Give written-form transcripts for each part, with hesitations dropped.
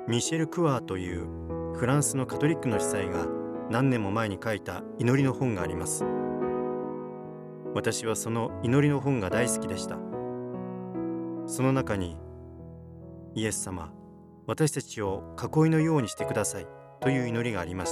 ミシェル・クワーというフランスのカトリックの司祭が何年も前に書いた祈りの本があります。私はその祈りの本が大好きでした。その中に、イエス様、私たちを囲いのようにしてくださいという祈りがありました。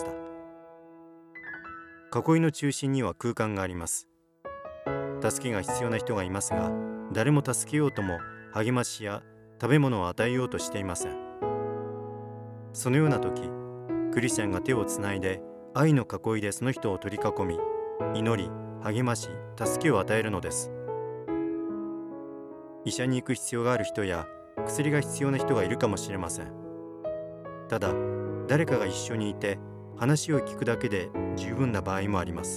囲いの中心には空間があります。助けが必要な人がいますが、誰も助けようとも励ましや食べ物を与えようとしていません。そのような時、クリスチャンが手をつないで愛の囲いでその人を取り囲み、祈り、励まし、助けを与えるのです。医者に行く必要がある人や薬が必要な人がいるかもしれません。ただ、誰かが一緒にいて話を聞くだけで十分な場合もあります。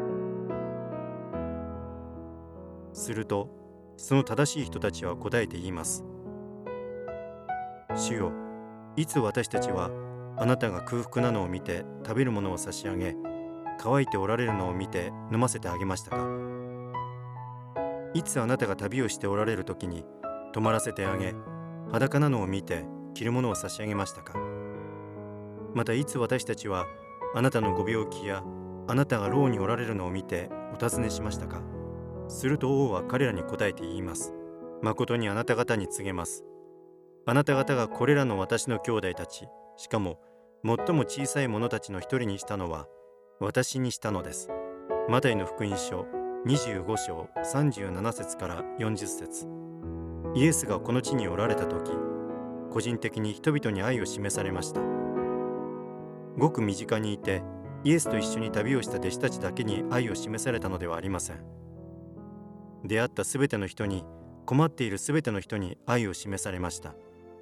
すると、その正しい人たちは答えて言います。主よ、いつ私たちはあなたが空腹なのを見て食べるものを差し上げ、乾いておられるのを見て飲ませてあげましたか。いつあなたが旅をしておられる時に泊まらせてあげ、裸なのを見て着るものを差し上げましたか。またいつ私たちはあなたのご病気やあなたが牢におられるのを見てお尋ねしましたか。すると王は彼らに答えて言います。誠にあなた方に告げます。あなた方がこれらの私の兄弟たち、しかも最も小さい者たちの一人にしたのは私にしたのです。マタイの福音書25章37節から40節。イエスがこの地におられた時、個人的に人々に愛を示されました。ごく身近にいてイエスと一緒に旅をした弟子たちだけに愛を示されたのではありません。出会ったすべての人に、困っているすべての人に愛を示されました。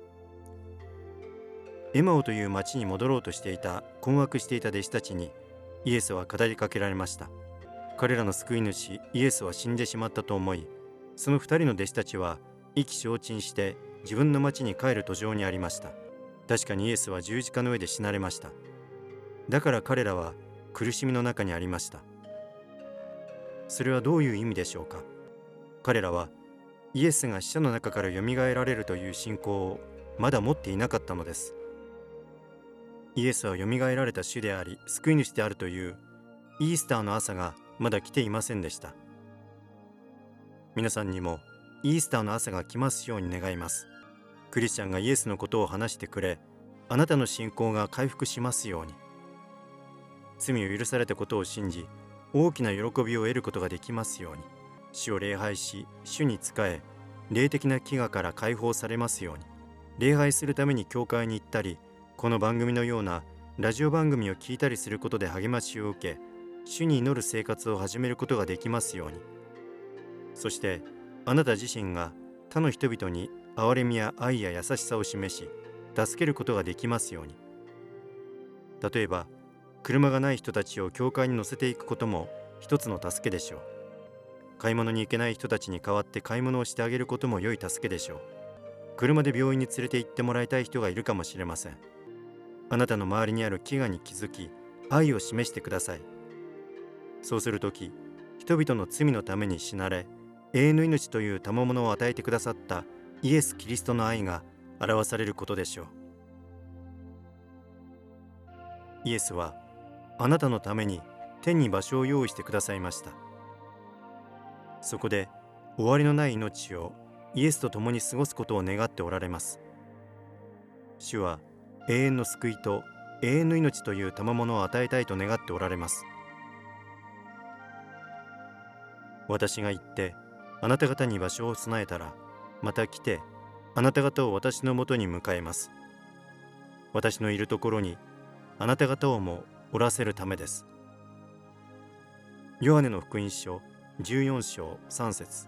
エマオという町に戻ろうとしていた困惑していた弟子たちにイエスは語りかけられました。彼らの救い主イエスは死んでしまったと思い、その二人の弟子たちは意気消沈して自分の町に帰る途上にありました。確かにイエスは十字架の上で死なれました。だから彼らは苦しみの中にありました。それはどういう意味でしょうか。彼らはイエスが死者の中からよみがえられるという信仰をまだ持っていなかったのです。イエスはよみがえられた主であり救い主であるというイースターの朝がまだ来ていませんでした。皆さんにもイースターの朝が来ますように願います。クリスチャンがイエスのことを話してくれ、あなたの信仰が回復しますように。罪を許されたことを信じ、大きな喜びを得ることができますように。主を礼拝し、主に仕え、霊的な飢餓から解放されますように。礼拝するために教会に行ったり、この番組のようなラジオ番組を聞いたりすることで励ましを受け、主に祈る生活を始めることができますように。そしてあなた自身が他の人々に憐れみや愛や優しさを示し、助けることができますように。例えば車がない人たちを教会に乗せていくことも一つの助けでしょう。買い物に行けない人たちに代わって買い物をしてあげることも良い助けでしょう。車で病院に連れて行ってもらいたい人がいるかもしれません。あなたの周りにある飢餓に気づき、愛を示してください。そうするとき、人々の罪のために死なれ、永遠の命という賜物を与えてくださったイエス・キリストの愛が表されることでしょう。イエスはあなたのために天に場所を用意してくださいました。そこで終わりのない命をイエスと共に過ごすことを願っておられます。主は永遠の救いと永遠の命という賜物を与えたいと願っておられます。私が行ってあなた方に場所を備えたら、また来てあなた方を私のもとに迎えます。私のいるところにあなた方をもおらせるためです。ヨハネの福音書14章3節。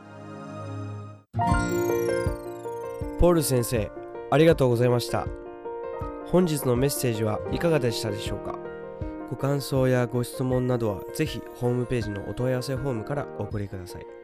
ポール先生、ありがとうございました。本日のメッセージはいかがでしたでしょうか。ご感想やご質問などはぜひホームページのお問い合わせフォームからお送りください。